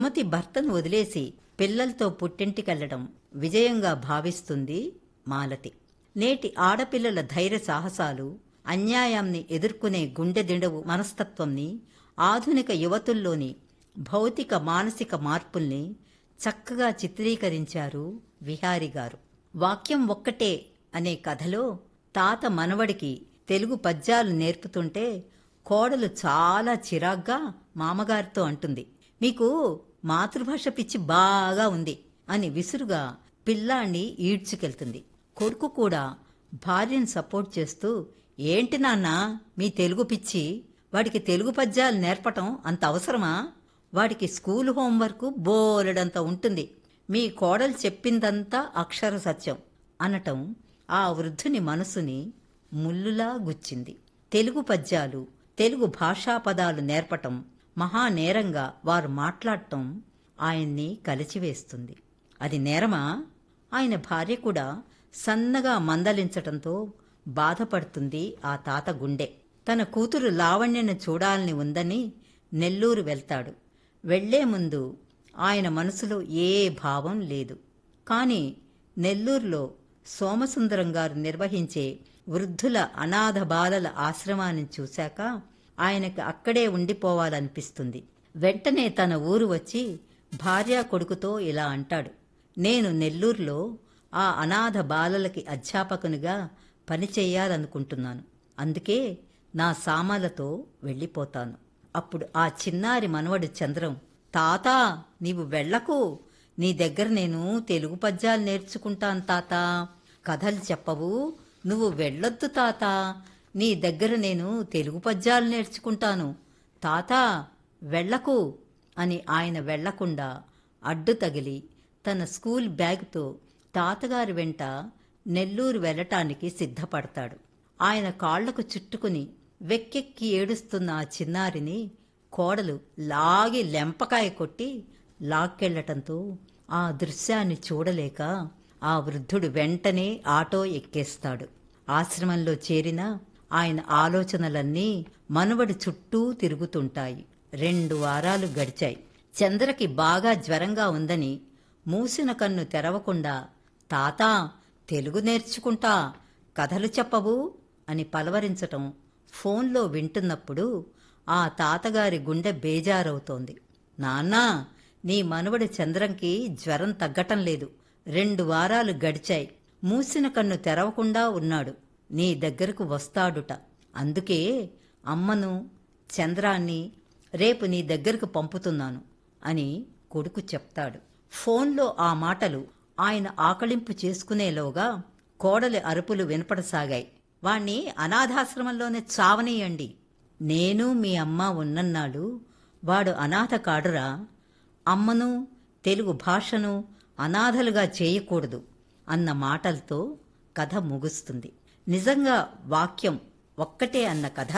సుమతి భర్తను వదిలేసి పిల్లలతో పుట్టింటికెళ్లడం విజయంగా భావిస్తుంది మాలతి. నేటి ఆడపిల్లల ధైర్య సాహసాలు, అన్యాయాన్ని ఎదుర్కొనే గుండెదిండవు మనస్తత్వంని, ఆధునిక యువతుల్లోని భౌతిక మానసిక మార్పుల్ని చక్కగా చిత్రీకరించారు విహారి గారు. వాక్యం ఒక్కటే అనే కథలో తాత మనవడికి తెలుగు పద్యాలు నేర్పుతుంటే కోడలు చాలా చిరాగ్గా మామగారితో అంటుంది, మీకు మాతృభాష పిచ్చి బాగా ఉంది అని విసురుగా పిల్లాన్ని ఈడ్చుకెళ్తుంది. కొడుకు కూడా భార్యను సపోర్ట్ చేస్తూ, ఏంటి నాన్నా మీ తెలుగు పిచ్చి, వాడికి తెలుగు పద్యాలు నేర్పటం అంత అవసరమా, వాడికి స్కూల్ హోంవర్క్ బోలెడంత ఉంటుంది, మీ కోడలు చెప్పిందంతా అక్షర సత్యం అనటం ఆ వృద్ధుని మనసుని ముల్లులా గుచ్చింది. తెలుగు పద్యాలు, తెలుగు భాషా పదాలు నేర్పటం మహానేరంగా వారు మాట్లాడటం ఆయన్ని కలిచివేస్తుంది. అది నేరమా? ఆయన భార్య కూడా సన్నగా మందలించటంతో బాధపడుతుంది ఆ తాత గుండె. తన కూతురు లావణ్యను చూడాలని ఉందని నెల్లూరు వెళ్తాడు. వెళ్లే ముందు ఆయన మనసులో ఏ భావం లేదు. కాని నెల్లూరులో సోమసుందరం గారు నిర్వహించే వృద్ధుల అనాథ బాలల ఆశ్రమాన్ని చూశాక ఆయనకు అక్కడే ఉండిపోవాలనిపిస్తుంది. వెంటనే తన ఊరు వచ్చి భార్యా కొడుకుతో ఇలా అంటాడు, నేను నెల్లూరులో ఆ అనాథ బాలలకి అధ్యాపకునిగా పనిచేయాలనుకుంటున్నాను. అందుకే నా సామాలతో వెళ్ళిపోతాను. అప్పుడు ఆ చిన్నారి మనవడు చంద్రం, తాతా నీవు వెళ్లకు, నీ దగ్గర నేను తెలుగు పద్యాలు నేర్చుకుంటాను తాతా, కథలు చెప్పవు, నువ్వు వెళ్ళొద్దు తాతా, నీ దగ్గర నేను తెలుగు పద్యాలు నేర్చుకుంటాను, తాతా వెళ్లకు అని ఆయన వెళ్లకుండా అడ్డు తగిలి తన స్కూల్ బ్యాగుతో తాతగారి వెంట నెల్లూరు వెళ్లటానికి సిద్ధపడతాడు. ఆయన కాళ్లకు చుట్టుకుని వెక్కెక్కి ఏడుస్తున్న ఆ చిన్నారిని కోడలు లాగి లెంపకాయ కొట్టి లాక్కెళ్లటంతో ఆ దృశ్యాన్ని చూడలేక ఆ వృద్ధుడు వెంటనే ఆటో ఎక్కేస్తాడు. ఆశ్రమంలో చేరిన ఆయన ఆలోచనలన్నీ మనవడి చుట్టూ తిరుగుతుంటాయి. 2 వారాలు గడిచాయి. చంద్రకి బాగా జ్వరంగా ఉందని మూసిన కన్ను తెరవకుండా, తాతా తెలుగు నేర్చుకుంటా, కథలు చెప్పవు అని పలవరించటం ఫోన్లో వింటున్నప్పుడు ఆ తాతగారి గుండె బేజారవుతోంది. నాన్నా నీ మనవడి చంద్రంకి జ్వరం తగ్గటం లేదు, 2 వారాలు గడిచాయి, మూసిన కన్ను తెరవకుండా ఉన్నాడు, నీ దగ్గరకు వస్తాడుట, అందుకే అమ్మను చంద్రాన్ని రేపు నీ దగ్గరకు పంపుతున్నాను అని కొడుకు చెప్తాడు. ఫోన్లో ఆ మాటలు ఆయన ఆకళింపు చేసుకునేలోగా కోడలి అరుపులు వినపడసాగాయి. వాణ్ణి అనాథాశ్రమంలోనే చావనీయండి, నేను మీ అమ్మ ఉన్నన్నాడు వాడు అనాథ కాడురా, అమ్మను తెలుగు భాషను అనాథలుగా చేయకూడదు అన్న మాటలతో కథ ముగుస్తుంది. నిజంగా వాక్యం ఒక్కటే అన్న కథ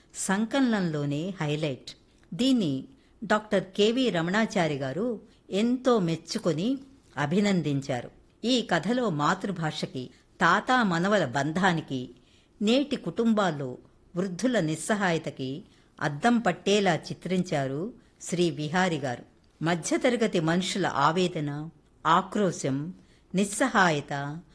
సంకలనంలోనే హైలైట్. దీన్ని డాక్టర్ కెవి రమణాచారి గారు ఎంతో మెచ్చుకొని అభినందించారు. ఈ కథలో మాతృభాషకి, తాతా మనవల బంధానికి, నేటి కుటుంబాల్లో వృద్ధుల నిస్సహాయతకి అద్దం పట్టేలా చిత్రించారు శ్రీ విహారి గారు. మధ్యతరగతి మనుషుల ఆవేదన, ఆక్రోశం, నిస్సహాయత,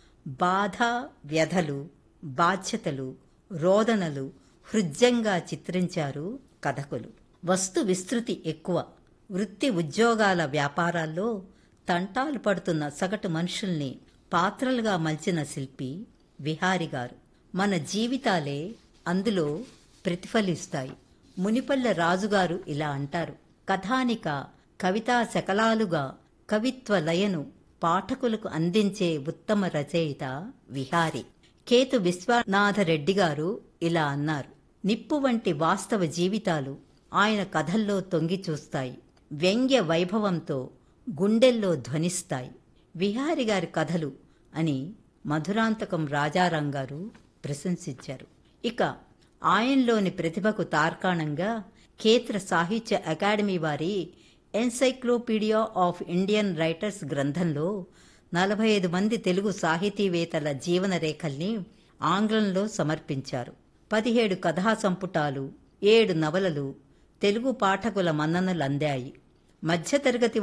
బాధ, వ్యధలు, బాధ్యతలు, రోదనలు హృద్యంగా చిత్రించారు కథకులు. వస్తు విస్తృతి ఎక్కువ. వృత్తి ఉద్యోగాల వ్యాపారాల్లో తంటాలు పడుతున్న సగటు మనుషుల్ని పాత్రలుగా మలిచిన శిల్పి విహారి గారు. మన జీవితాలే అందులో ప్రతిఫలిస్తాయి. మునిపల్లె రాజుగారు ఇలా అంటారు, కథానిక కవితా శకలాలుగా కవిత్వ లయను పాఠకులకు అందించే ఉత్తమ రచయిత విహారి. కేతు విశ్వనాథరెడ్డి గారు ఇలా అన్నారు, నిప్పు వంటి వాస్తవ జీవితాలు ఆయన కథల్లో తొంగి చూస్తాయి, వ్యంగ్య వైభవంతో గుండెల్లో ధ్వనిస్తాయి. విహారి గారి కథలు అని మధురాంతకం రాజారాం గారు ప్రశంసించారు. ఇక ఆయనలోని ప్రతిభకు తార్కాణంగా కేంద్ర సాహిత్య అకాడమీ వారి ఎన్సైక్లోపీడియా ఆఫ్ ఇండియన్ రైటర్స్ గ్రంథంలో 45 మంది తెలుగు సాహితీవేత్తల జీవన రేఖల్ని ఆంగ్లంలో సమర్పించారు. 17 కథా సంపుటాలు, 7 నవలలు తెలుగు పాఠకుల మన్ననలు అందాయి. మధ్యతరగతి